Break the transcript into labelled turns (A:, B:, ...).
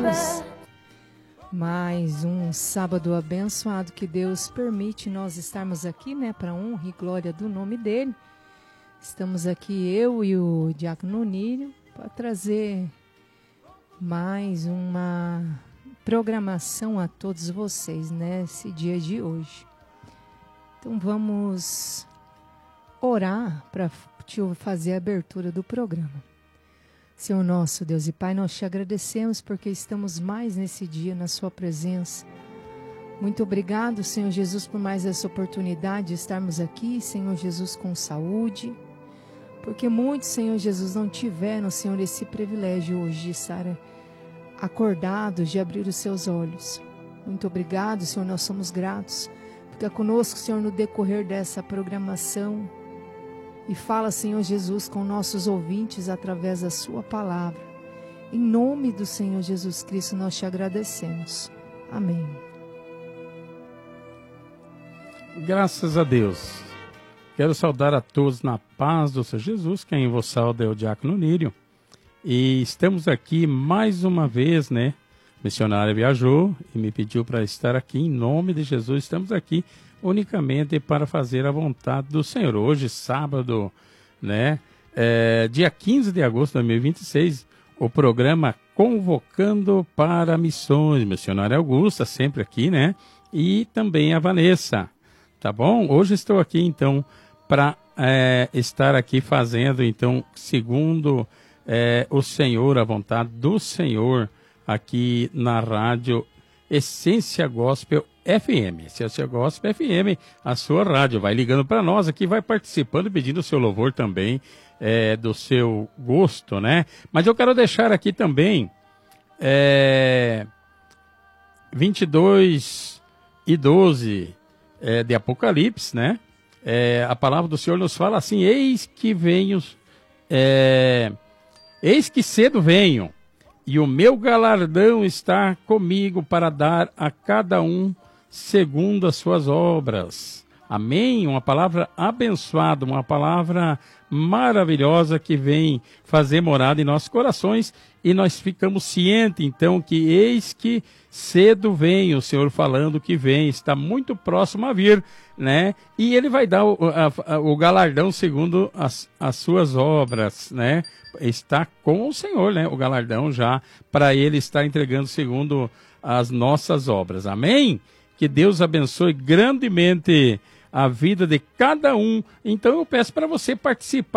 A: Deus. Mais um sábado abençoado que Deus permite nós estarmos aqui, né, para honra e glória do nome dele. Estamos aqui eu e o Diácono Nírio para trazer mais uma programação a todos vocês nesse dia de hoje. Então vamos orar para fazer a abertura do programa. Senhor nosso Deus e Pai, nós te agradecemos porque estamos mais nesse dia na sua presença. Muito obrigado, Senhor Jesus, por mais essa oportunidade de estarmos aqui, Senhor Jesus, com saúde. Porque muitos, Senhor Jesus, não tiveram, Senhor, esse privilégio hoje de estar acordados, de abrir os seus olhos. Muito obrigado, Senhor, nós somos gratos. Fica conosco, Senhor, no decorrer dessa programação. E fala, Senhor Jesus, com nossos ouvintes através da sua palavra. Em nome do Senhor Jesus Cristo, nós te agradecemos. Amém.
B: Graças a Deus. Quero saudar a todos na paz do Senhor Jesus. Quem vos sauda é o Diácono Nírio. E estamos aqui mais uma vez, né? A missionária viajou e me pediu para estar aqui em nome de Jesus. Estamos aqui unicamente para fazer a vontade do Senhor. Hoje, sábado, né? Dia 15 de agosto de 2026, o programa Convocando para Missões. Missionária Augusta, sempre aqui, né? E também a Vanessa, tá bom? Hoje estou aqui, então, para estar aqui fazendo, então, segundo o Senhor, a vontade do Senhor, aqui na rádio Essência Gospel FM, Essência Gospel FM, a sua rádio. Vai ligando para nós aqui, vai participando, pedindo o seu louvor também, do seu gosto, né? Mas eu quero deixar aqui também 22:12 de Apocalipse, né? A palavra do Senhor nos fala assim: eis que cedo venho, e o meu galardão está comigo para dar a cada um segundo as suas obras. Amém? Uma palavra abençoada, uma palavra maravilhosa que vem fazer morada em nossos corações, e nós ficamos cientes, então, que eis que cedo vem, o Senhor falando que vem, está muito próximo a vir, né? E ele vai dar o galardão segundo as suas obras, né? Está com o Senhor, né? O galardão já para ele estar entregando segundo as nossas obras. Amém? Que Deus abençoe grandemente a vida de cada um. Então eu peço para você participar